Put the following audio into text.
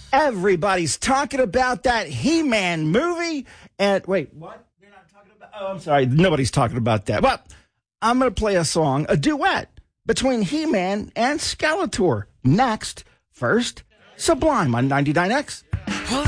Everybody's talking about that He-Man movie. And wait, what? They're not talking about. Oh, I'm sorry. Nobody's talking about that. Well, I'm going to play a song, a duet between He-Man and Skeletor. Next, first, Sublime on 99X.